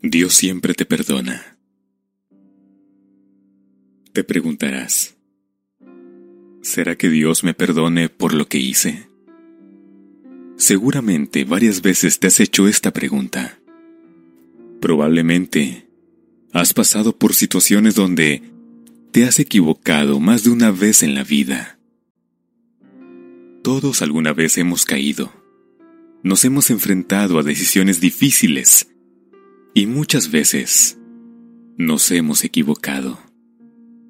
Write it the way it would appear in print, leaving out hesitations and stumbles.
Dios siempre te perdona. Te preguntarás, ¿será que Dios me perdone por lo que hice? Seguramente varias veces te has hecho esta pregunta. Probablemente has pasado por situaciones donde te has equivocado más de una vez en la vida. Todos alguna vez hemos caído. Nos hemos enfrentado a decisiones difíciles y muchas veces nos hemos equivocado.